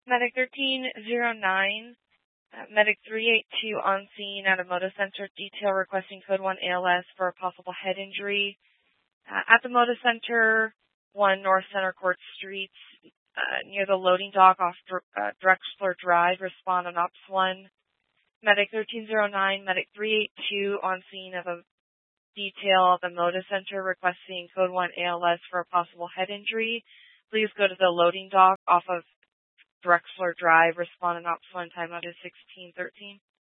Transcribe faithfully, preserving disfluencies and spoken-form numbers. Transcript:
Medic thirteen oh nine, uh, Medic three eighty-two on scene at a Moto Center detail requesting code one A L S for a possible head injury. Uh, at the Moto Center, one North Center Court Street, uh, near the loading dock off uh, Drexler Drive, respond on Ops one. Medic thirteen oh nine, Medic three eighty-two on scene of a detail at the Moto Center requesting code one A L S for a possible head injury. Please go to the loading dock off of Drexler Drive. Respond on Ops one. Timeout is sixteen thirteen.